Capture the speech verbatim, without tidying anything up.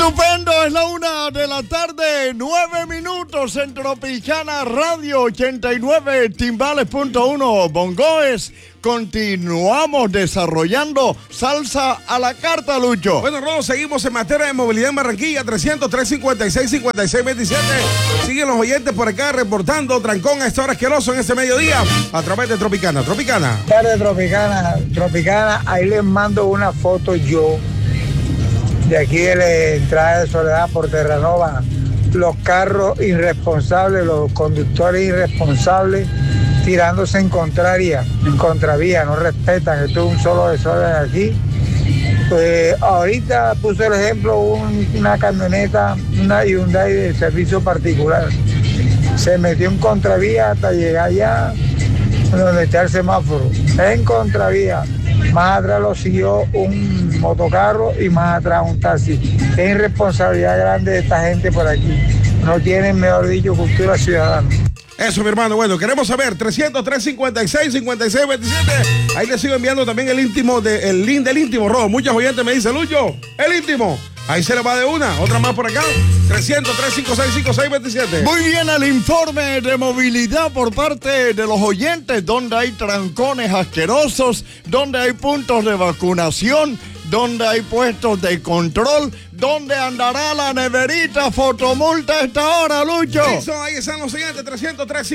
Estupendo, es la una de la tarde, nueve minutos en Tropicana Radio ochenta y nueve, timbales punto uno, bongoes. Continuamos desarrollando salsa a la carta, Lucho. Bueno, Rodo, seguimos en materia de movilidad en Barranquilla, trescientos, trescientos cincuenta y seis, cincuenta y seis veintisiete. Siguen los oyentes por acá reportando trancón a esta hora asqueroso en este mediodía a través de Tropicana. Tropicana. Tarde, Tropicana, Tropicana, ahí les mando una foto yo de aquí de la entrada de Soledad por Terranova. Los carros irresponsables, los conductores irresponsables tirándose en contraria, en contravía, no respetan, esto es un solo desorden aquí. Pues ahorita puse el ejemplo, un, una camioneta, una Hyundai de servicio particular, se metió en contravía hasta llegar allá donde está el semáforo, en contravía, más atrás lo siguió un motocarro y más atrás un taxi. Es irresponsabilidad grande de esta gente por aquí, no tienen, mejor dicho, cultura ciudadana. Eso, mi hermano. Bueno, queremos saber, trescientos, trescientos cincuenta y seis, cincuenta y seis veintisiete. Ahí le sigo enviando también el íntimo, de, el link del íntimo, Rodo. Muchos oyentes me dicen, Lucho, el íntimo. Ahí se le va de una. Otra más por acá. trescientos, trescientos cincuenta y seis, cincuenta y seis veintisiete. Muy bien, el informe de movilidad por parte de los oyentes, donde hay trancones asquerosos, donde hay puntos de vacunación, donde hay puestos de control, donde andará la neverita fotomulta a esta hora, Lucho. Eso, ahí están los siguientes, trescientos, trescientos